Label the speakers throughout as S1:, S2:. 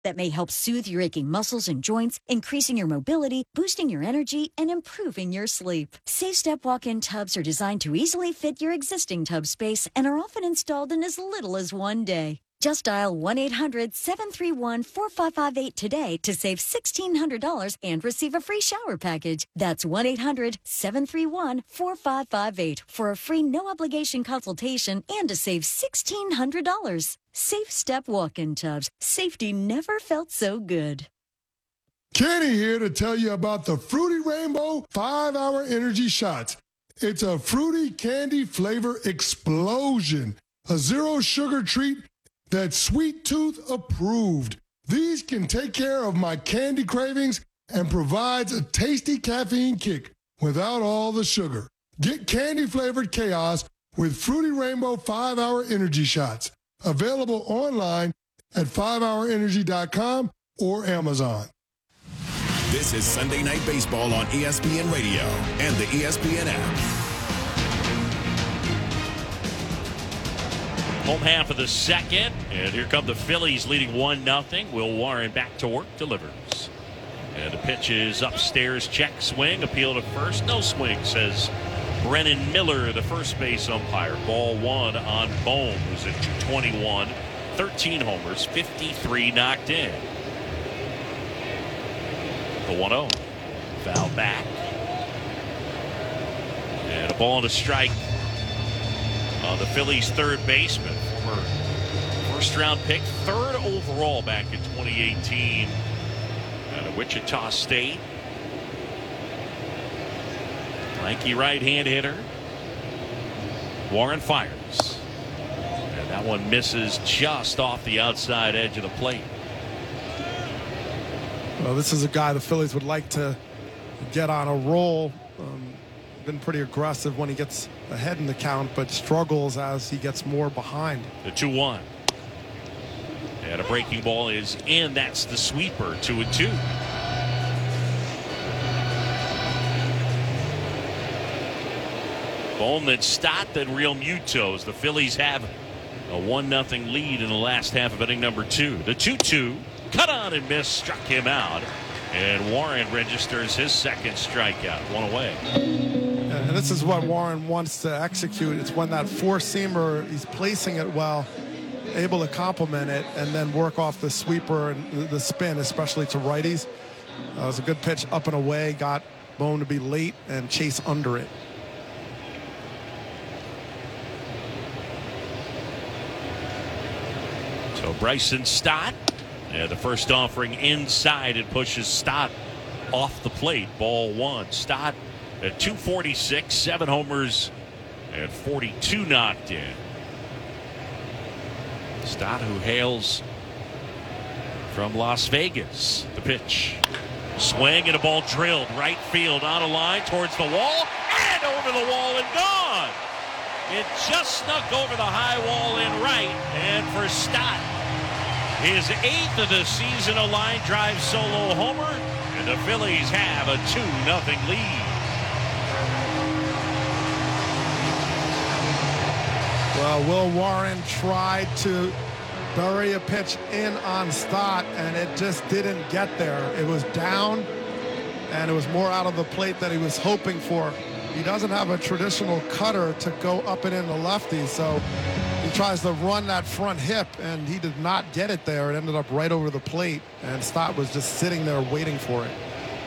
S1: that may help soothe your aching muscles and joints, increasing your mobility, boosting your energy, and improving your sleep. SafeStep walk-in tubs are designed to easily fit your existing tub space and are often installed in as little as 1 day. Just dial 1-800-731-4558 today to save $1,600 and receive a free shower package. That's 1-800-731-4558 for a free no-obligation consultation and to save $1,600. Safe Step walk-in tubs. Safety never felt so good.
S2: Kenny here to tell you about the Fruity Rainbow 5-Hour Energy Shots. It's a fruity candy flavor explosion. A zero-sugar treat that's Sweet Tooth approved. These can take care of my candy cravings and provides a tasty caffeine kick without all the sugar. Get candy-flavored chaos with Fruity Rainbow 5-Hour Energy Shots. Available online at 5hourenergy.com or Amazon.
S3: This is Sunday Night Baseball on ESPN Radio and the ESPN app.
S4: Home half of the second, and here come the Phillies leading 1-0. Will Warren back to work, delivers. And the pitch is upstairs, check, swing, appeal to first, no swing, says Brennan Miller, the first base umpire. Ball one on Bohm, who's at 221, 13 homers, 53 knocked in. The 1-0, foul back. And a ball and a strike. The Phillies' third baseman, former first-round pick, third overall back in 2018 out of Wichita State. Lanky right-hand hitter. Warren fires. And that one misses just off the outside edge of the plate.
S5: Well, this is a guy the Phillies would like to get on a roll. Been pretty aggressive when he gets ahead in the count, but struggles as he gets more behind.
S4: The 2-1. And a breaking ball is in. That's the sweeper. 2-2. Bohm, then Stott, then Real Mutos. The Phillies have a 1-0 lead in the last half of inning number 2. The 2-2. Cut on and miss. Struck him out. And Warren registers his second strikeout. One away.
S5: And this is what Warren wants to execute. It's when that four-seamer, he's placing it well, able to complement it, and then work off the sweeper and the spin, especially to righties. It was a good pitch up and away, got Bohm to be late and chase under it.
S4: So Bryson Stott, the first offering inside, it pushes Stott off the plate. Ball one. Stott at 246, 7 homers, and 42 knocked in. Stott, who hails from Las Vegas. The pitch. Swing and a ball drilled. Right field on a line towards the wall and over the wall and gone. It just snuck over the high wall in right. And for Stott, his 8th of the season, a line drive solo homer. And the Phillies have a 2-0 lead.
S5: Well, Will Warren tried to bury a pitch in on Stott, and it just didn't get there. It was down, and it was more out of the plate than he was hoping for. He doesn't have a traditional cutter to go up and in the lefty, so he tries to run that front hip, and he did not get it there. It ended up right over the plate, and Stott was just sitting there waiting for it.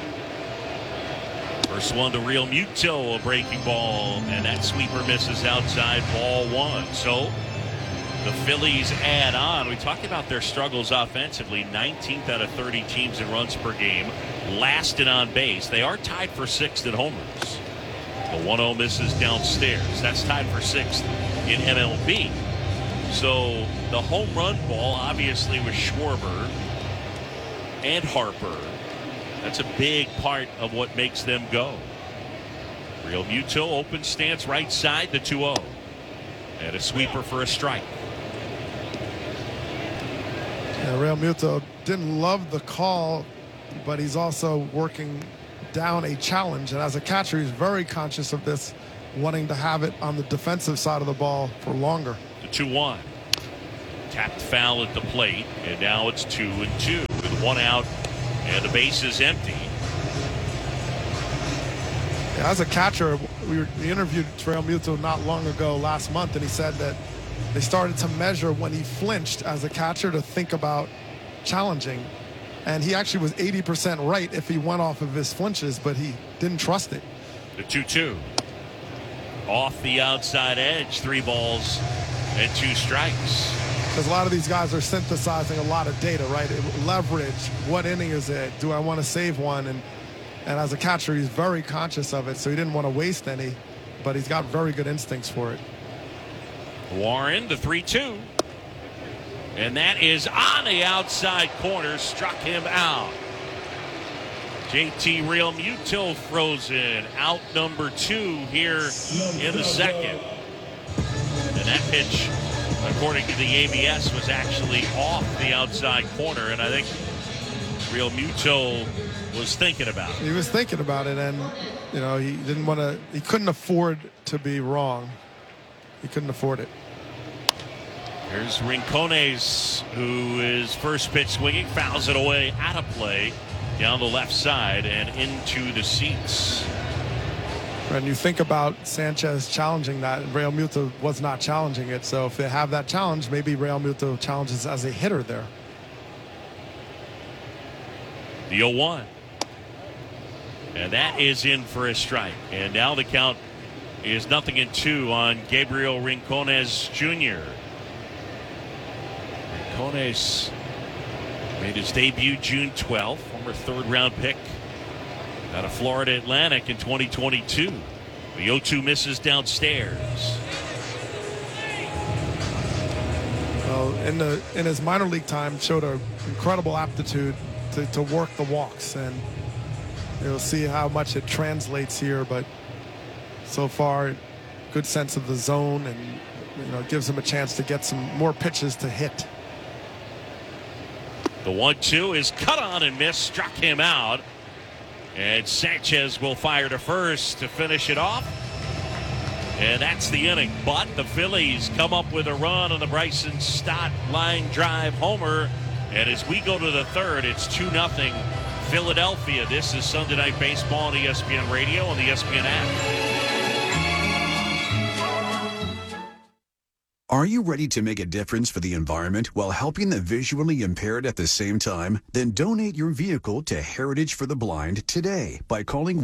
S4: First one to Real Muto, a breaking ball, and that sweeper misses outside. Ball one. So the Phillies add on. We talked about their struggles offensively. 19th out of 30 teams in runs per game. Last in on base. They are tied for 6th in homers. The 1-0 misses downstairs. That's tied for 6th in MLB. So the home run ball, obviously, with Schwarber and Harper. That's a big part of what makes them go. Real Muto, open stance, right side, the 2-0. And a sweeper for a strike.
S5: Yeah, Real Muto didn't love the call, but he's also working down a challenge. And as a catcher, he's very conscious of this, wanting to have it on the defensive side of the ball for longer.
S4: The 2-1. Tapped foul at the plate, and now it's 2-2 with one out and the base is empty.
S5: Yeah, as a catcher, we interviewed Realmuto not long ago, last month, and he said that they started to measure when he flinched as a catcher to think about challenging. And he actually was 80% right if he went off of his flinches, but he didn't trust it.
S4: The 2-2. Off the outside edge, 3 balls and 2 strikes.
S5: Because a lot of these guys are synthesizing a lot of data, right? Leverage, what inning is it? Do I want to save one? And as a catcher, he's very conscious of it, so he didn't want to waste any, but he's got very good instincts for it.
S4: Warren, the 3-2. And that is on the outside corner, struck him out. JT Realmuto frozen, out number 2 here in the second. And that pitch, according to the ABS, was actually off the outside corner, and I think Realmuto was thinking about it.
S5: He was thinking about it, and he couldn't afford to be wrong. He couldn't afford it.
S4: Here's Rincones, who is first pitch swinging, fouls it away out of play down the left side and into the seats.
S5: And you think about Sanchez challenging that, and Realmuto was not challenging it. So if they have that challenge, maybe Realmuto challenges as a hitter there.
S4: The 0-1. And that is in for a strike. And now the count is 0-2 on Gabriel Rincones Jr. Rincones made his debut June 12th, former third-round pick out of Florida Atlantic in 2022. The 0-2 misses downstairs.
S5: Well, in his minor league time, showed an incredible aptitude to work the walks, and you'll see how much it translates here. But so far, good sense of the zone, and gives him a chance to get some more pitches to hit.
S4: The 1-2 is cut on and missed, struck him out. And Sanchez will fire to first to finish it off. And that's the inning. But the Phillies come up with a run on the Bryson Stott line drive homer. And as we go to the third, it's 2-0 Philadelphia. This is Sunday Night Baseball on ESPN Radio and the ESPN app.
S6: Are you ready to make a difference for the environment while helping the visually impaired at the same time? Then donate your vehicle to Heritage for the Blind today by calling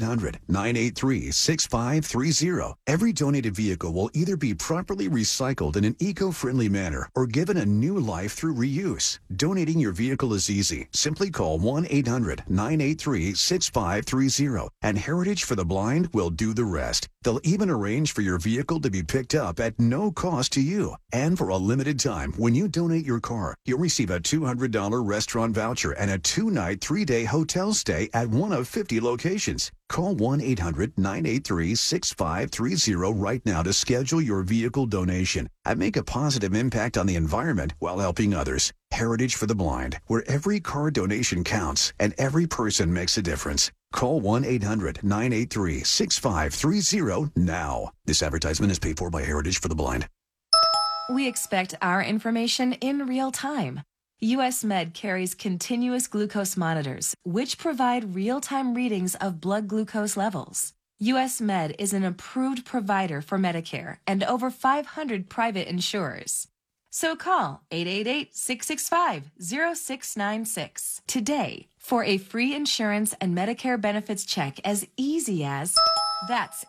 S6: 1-800-983-6530. Every donated vehicle will either be properly recycled in an eco-friendly manner or given a new life through reuse. Donating your vehicle is easy. Simply call 1-800-983-6530 and Heritage for the Blind will do the rest. They'll even arrange for your vehicle to be picked up at no cost to you. And for a limited time, when you donate your car, you'll receive a $200 restaurant voucher and a 2-night, 3-day hotel stay at one of 50 locations. Call 1-800-983-6530 right now to schedule your vehicle donation and make a positive impact on the environment while helping others. Heritage for the Blind, where every car donation counts and every person makes a difference. Call 1-800-983-6530 now. This advertisement is paid for by Heritage for the Blind.
S7: We expect our information in real time. US Med carries continuous glucose monitors, which provide real-time readings of blood glucose levels. US Med is an approved provider for Medicare and over 500 private insurers. So call 888-665-0696 today for a free insurance and Medicare benefits check as easy as... That's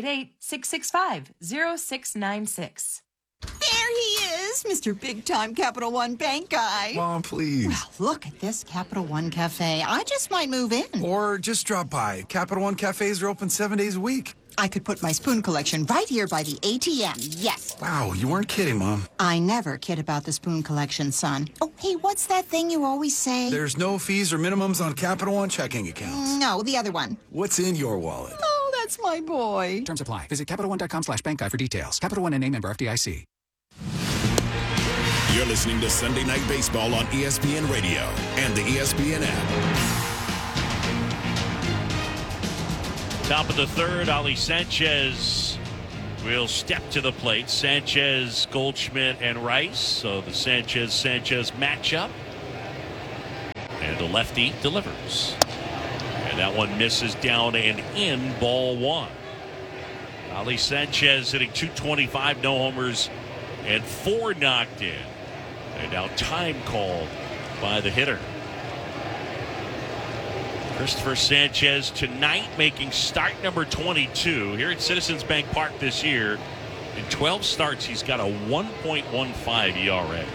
S7: 888-665-0696.
S8: There he is, Mr. Big Time Capital One Bank guy.
S9: Mom, please.
S8: Well, look at this Capital One Cafe. I just might move in.
S9: Or just drop by. Capital One Cafes are open 7 days a week.
S8: I could put my spoon collection right here by the ATM, yes.
S9: Wow, you weren't kidding, Mom.
S8: I never kid about the spoon collection, son. Oh, hey, what's that thing you always say?
S9: There's no fees or minimums on Capital One checking accounts.
S8: No, the other one.
S9: What's in your wallet?
S8: Oh, that's my boy.
S10: Terms apply. Visit CapitalOne.com/bankguide for details. Capital One and name member FDIC.
S3: You're listening to Sunday Night Baseball on ESPN Radio and the ESPN app.
S4: Top of the third, Ali Sanchez will step to the plate. Sanchez, Goldschmidt, and Rice. So the Sanchez matchup. And the lefty delivers. And that one misses down and in, ball one. Ali Sanchez hitting .225, no homers, and 4 knocked in. And now time called by the hitter. Christopher Sanchez tonight making start number 22 here at Citizens Bank Park this year. In 12 starts, he's got a 1.15 ERA.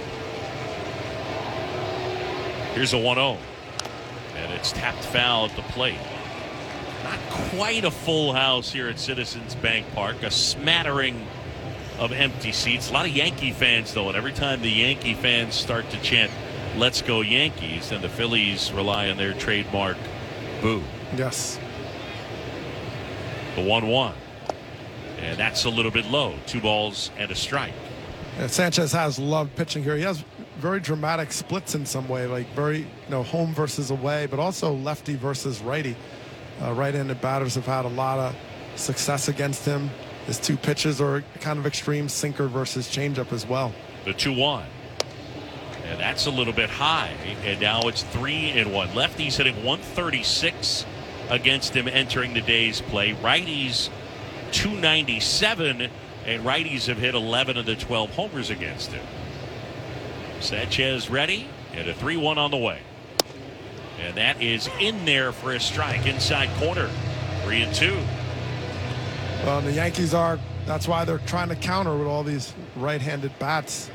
S4: Here's a 1-0. And it's tapped foul at the plate. Not quite a full house here at Citizens Bank Park. A smattering of empty seats. A lot of Yankee fans, though, and every time the Yankee fans start to chant, "Let's go Yankees," then the Phillies rely on their trademark boo.
S5: Yes.
S4: The 1-1. And that's a little bit low. 2 balls and a strike.
S5: And Sanchez has loved pitching here. He has very dramatic splits in some way, like very, home versus away, but also lefty versus righty. Right-handed batters have had a lot of success against him. His 2 pitches are kind of extreme, sinker versus changeup as well.
S4: The 2-1. And that's a little bit high. And now it's 3-1. Lefties hitting 136 against him entering the day's play. Righties 297, and righties have hit 11 of the 12 homers against him. Sanchez ready, and a 3-1 on the way. And that is in there for a strike inside corner. 3-2.
S5: Well, the Yankees that's why they're trying to counter with all these right-handed bats.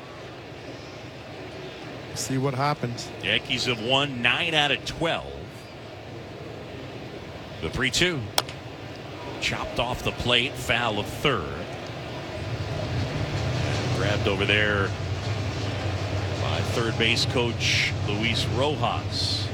S5: See what happens.
S4: Yankees have won 9 out of 12. The 3-2. Chopped off the plate, foul of third. And grabbed over there by third base coach Luis Rojas.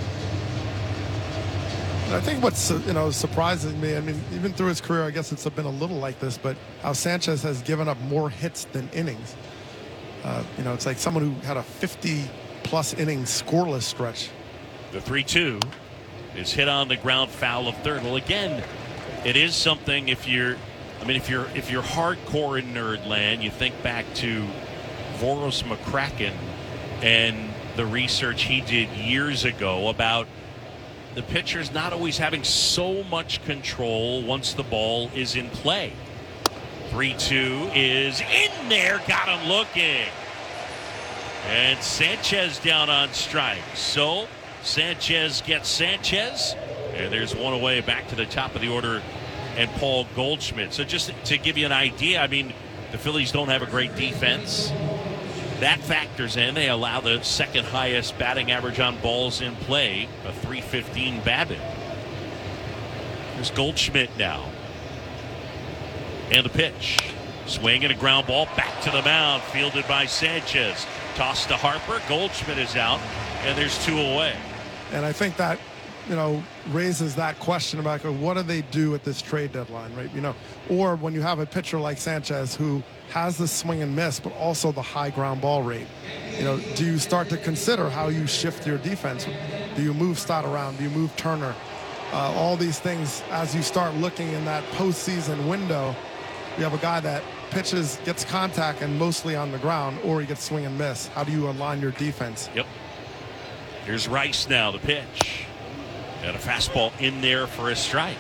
S5: I think what's surprising me, I mean, even through his career, I guess it's been a little like this, but how Sanchez has given up more hits than innings. It's like someone who had a 50-plus innings scoreless stretch.
S4: The 3-2 is hit on the ground, foul of third. Well, again, it is something if you're hardcore in Nerdland, you think back to Voros McCracken and the research he did years ago about the pitcher's not always having so much control once the ball is in play. 3-2 is in there, got him looking. And Sanchez down on strikes. So Sanchez gets Sanchez, and there's one away back to the top of the order, and Paul Goldschmidt. So just to give you an idea, I mean, the Phillies don't have a great defense. That factors in. They allow the second highest batting average on balls in play, a .315 BABIP. There's Goldschmidt now. And the pitch. Swing and a ground ball back to the mound, fielded by Sanchez. Toss to Harper. Goldschmidt is out, and there's 2 away.
S5: And I think that, raises that question about what do they do at this trade deadline, right? Or when you have a pitcher like Sanchez who has the swing and miss, but also the high ground ball rate. Do you start to consider how you shift your defense? Do you move Stott around? Do you move Turner? All these things as you start looking in that postseason window. You have a guy that pitches, gets contact, and mostly on the ground, or he gets swing and miss. How do you align your defense?
S4: Yep. Here's Rice now, the pitch. And a fastball in there for a strike.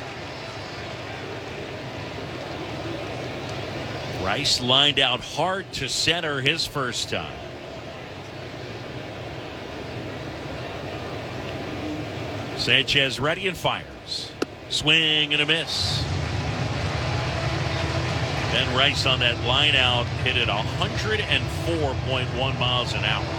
S4: Rice lined out hard to center his first time. Sanchez ready and fires. Swing and a miss. Ben Rice on that line out hit it 104.1 miles an hour.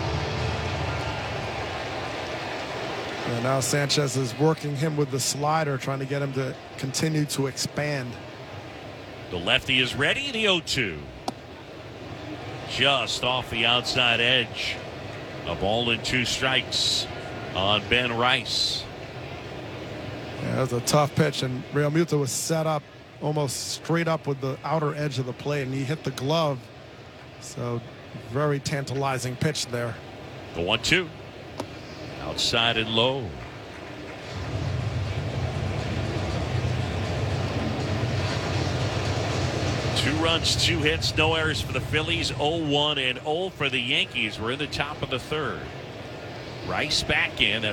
S5: And now Sanchez is working him with the slider, trying to get him to continue to expand.
S4: The lefty is ready, the 0-2. Just off the outside edge. A ball and 2 strikes on Ben Rice.
S5: Yeah, that was a tough pitch, and Real Muto was set up almost straight up with the outer edge of the plate, and he hit the glove. So very tantalizing pitch there.
S4: The 1-2. Outside and low. 2 runs, 2 hits, no errors for the Phillies. 0-1 and 0 for the Yankees. We're in the top of the third. Rice back in.